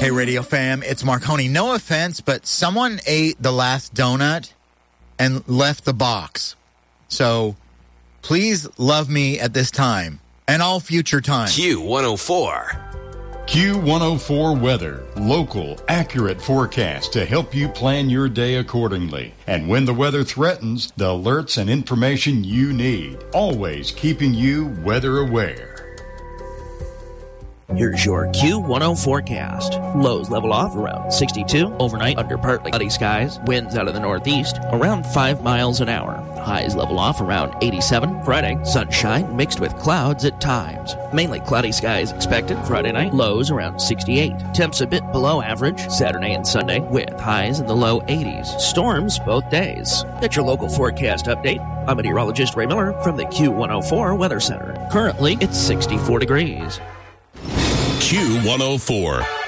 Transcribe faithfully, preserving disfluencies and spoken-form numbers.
Hey, Radio Fam, it's Marconi. No offense, but someone ate the last donut and left the box. So please love me at this time and all future times. Q one oh four. Q one oh four weather. Local, accurate forecast to help you plan your day accordingly. And when the weather threatens, the alerts and information you need. Always keeping you weather aware. Here's your Q one oh forecast. Lows level off around sixty-two. Overnight under partly cloudy skies. Winds out of the northeast around five miles an hour. Highs level off around eighty-seven. Friday, sunshine mixed with clouds at times. Mainly cloudy skies expected Friday night. Lows around sixty-eight. Temps a bit below average Saturday and Sunday with highs in the low eighties. Storms both days. That's your local forecast update. I'm meteorologist Ray Miller from the Q one oh four Weather Center. Currently, it's sixty-four degrees. Q one oh four.